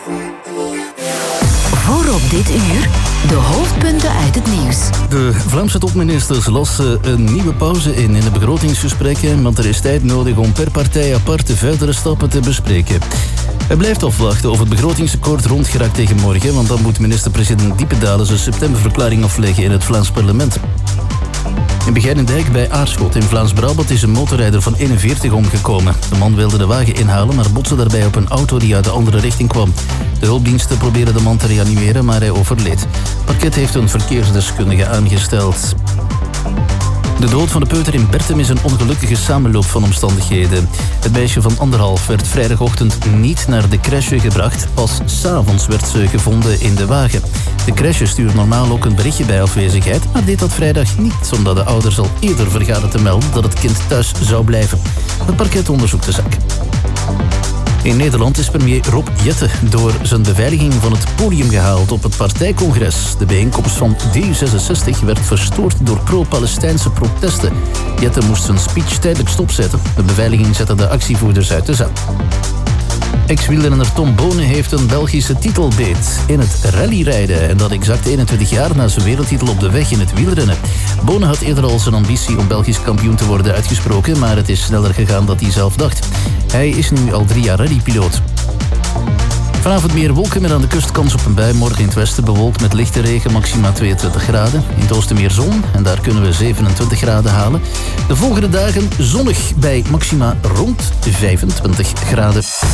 Voorop dit uur, de hoofdpunten uit het nieuws. De Vlaamse topministers lossen een nieuwe pauze in de begrotingsgesprekken, want er is tijd nodig om per partij apart de verdere stappen te bespreken. Hij blijft afwachten of het begrotingsakkoord rondgeraakt tegen morgen, want dan moet minister-president Diependalen zijn septemberverklaring afleggen in het Vlaams parlement. In Begijnendijk bij Aarschot in Vlaams-Brabant is een motorrijder van 41 omgekomen. De man wilde de wagen inhalen, maar botste daarbij op een auto die uit de andere richting kwam. De hulpdiensten probeerden de man te reanimeren, maar hij overleed. Het parket heeft een verkeersdeskundige aangesteld. De dood van de peuter in Bertem is een ongelukkige samenloop van omstandigheden. Het meisje van 1,5 werd vrijdagochtend niet naar de crèche gebracht. Pas 's avonds werd ze gevonden in de wagen. De crèche stuurt normaal ook een berichtje bij afwezigheid, maar deed dat vrijdag niet, omdat de ouders al eerder vergaten te melden dat het kind thuis zou blijven. Het parket onderzoekt de zaak. In Nederland is premier Rob Jetten door zijn beveiliging van het podium gehaald op het partijcongres. De bijeenkomst van D66 werd verstoord door pro-Palestijnse protesten. Jetten moest zijn speech tijdelijk stopzetten. De beveiliging zette de actievoerders uit de zaal. Ex-wielrenner Tom Bonen heeft een Belgische titelbeet in het rallyrijden. En dat exact 21 jaar na zijn wereldtitel op de weg in het wielrennen. Bonen had eerder al zijn ambitie om Belgisch kampioen te worden uitgesproken, maar het is sneller gegaan dan hij zelf dacht. Hij is nu al 3 jaar rallypiloot. Vanavond meer wolken met aan de kust kans op een bui. Morgen in het westen bewolkt met lichte regen, maxima 22 graden. In het oosten meer zon en daar kunnen we 27 graden halen. De volgende dagen zonnig bij maxima rond 25 graden.